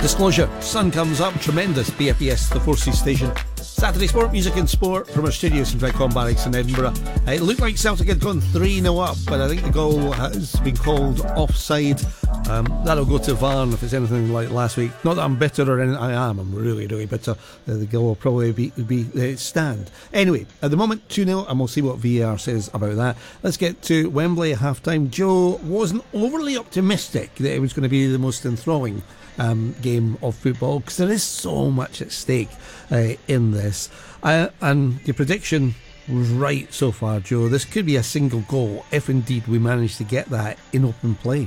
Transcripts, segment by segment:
Disclosure, sun comes up, tremendous. BFBS, the 4C station. Saturday sport, music and sport from our studios in Redcon Barracks in Edinburgh. It looked like Celtic had gone 3-0 up, but I think the goal has been called offside. That'll go to VAR if it's anything like last week. Not that I'm bitter or anything. I'm really, really bitter. The goal will probably be stand. Anyway, at the moment 2-0, and we'll see what VAR says about that. Let's get to Wembley at half-time. Joe wasn't overly optimistic that it was going to be the most enthralling game of football, because there is so much at stake in this, and your prediction was right so far, Joe. This could be a single goal if indeed we manage to get that in open play.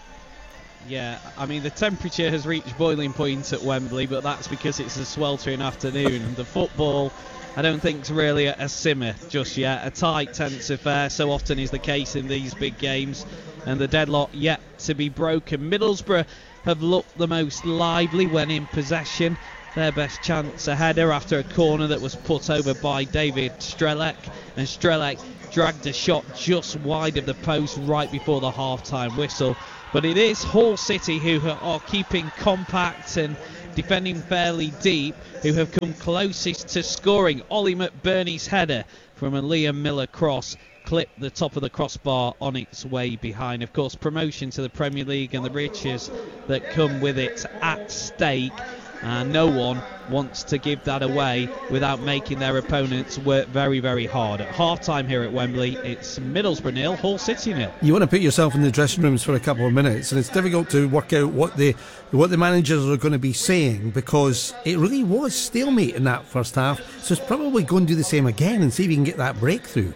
Yeah, I mean, the temperature has reached boiling point at Wembley, but that's because it's a sweltering afternoon. The football, I don't think, is really at a simmer just yet. A tight, tense affair, so often is the case in these big games, and the deadlock yet to be broken. Middlesbrough have looked the most lively when in possession. Their best chance, a header after a corner that was put over by David Strelec, and Strelec dragged a shot just wide of the post right before the half-time whistle. But it is Hull City who are keeping compact and defending fairly deep, who have come closest to scoring. Ollie McBurney's header from a Liam Miller cross clipped the top of the crossbar on its way behind. Of course, promotion to the Premier League and the riches that come with it at stake. And no one wants to give that away without making their opponents work very, very hard. At half-time here at Wembley, it's Middlesbrough 0, Hull City 0. You want to put yourself in the dressing rooms for a couple of minutes, and it's difficult to work out what the managers are going to be saying, because it really was stalemate in that first half. So it's probably going to do the same again and see if you can get that breakthrough.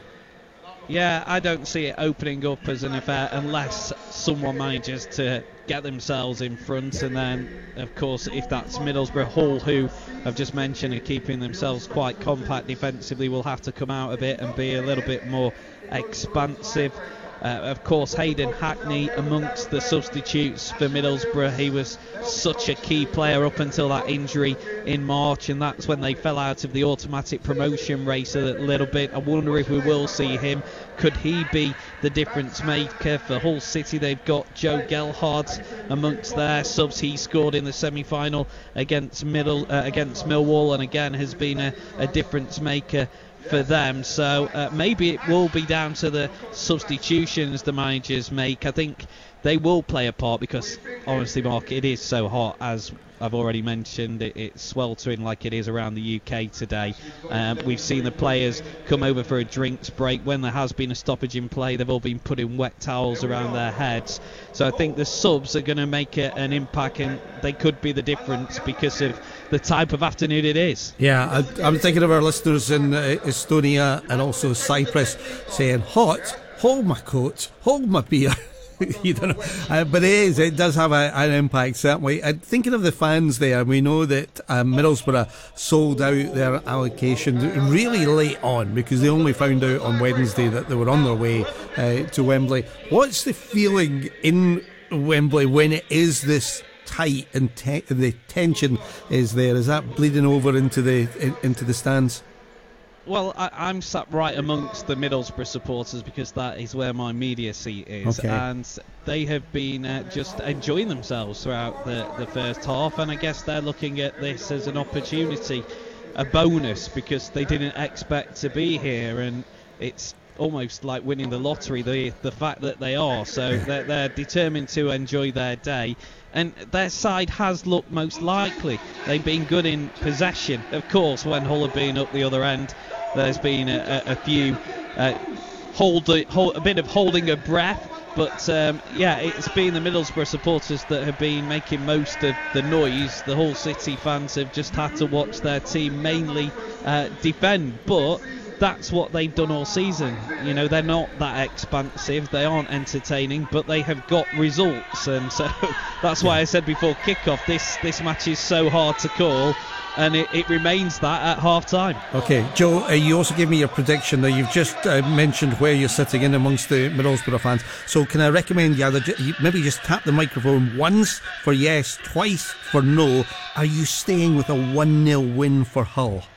Yeah, I don't see it opening up as an affair unless someone manages to get themselves in front, and then, of course, if that's Middlesbrough, Hull, who I've just mentioned are keeping themselves quite compact defensively, will have to come out of it and be a little bit more expansive. Of course, Hayden Hackney amongst the substitutes for Middlesbrough. He was such a key player up until that injury in March, and that's when they fell out of the automatic promotion race a little bit. I wonder if we will see him. Could he be the difference maker for Hull City? They've got Joe Gelhardt amongst their subs. He scored in the semi-final against Millwall, and again has been a difference maker for them. So maybe it will be down to the substitutions the managers make. I think they will play a part, because honestly, Mark, it is so hot, as I've already mentioned. It's sweltering like it is around the UK today. We've seen the players come over for a drinks break. When there has been a stoppage in play, they've all been putting wet towels around their heads. So I think the subs are going to make an impact, and they could be the difference because of the type of afternoon it is. Yeah, I'm thinking of our listeners in Estonia and also Cyprus saying, hot, hold my coat, hold my beer. You don't know, but it does have an impact, certainly. Thinking of the fans there, we know that Middlesbrough sold out their allocation really late on, because they only found out on Wednesday that they were on their way to Wembley. What's the feeling in Wembley when it is this tight and the tension is there? Is that bleeding over into the stands? Well, I'm sat right amongst the Middlesbrough supporters, because that is where my media seat is. Okay. And they have been just enjoying themselves throughout the first half, and I guess they're looking at this as an opportunity, a bonus, because they didn't expect to be here, and it's almost like winning the lottery, the fact that they are. So they're determined to enjoy their day, and their side has looked most likely. They've been good in possession. Of course, when Hull have been up the other end, there's been a few a bit of holding a breath, but yeah, it's been the Middlesbrough supporters that have been making most of the noise. The Hull City fans have just had to watch their team mainly defend, but that's what they've done all season. You know, they're not that expansive, they aren't entertaining, but they have got results, and so that's why I said before kick-off, this match is so hard to call, and it remains that at half-time. Okay, Joe, you also gave me your prediction. Now, you've just mentioned where you're sitting in amongst the Middlesbrough fans, so can I recommend you maybe just tap the microphone once for yes, twice for no. Are you staying with a 1-0 win for Hull?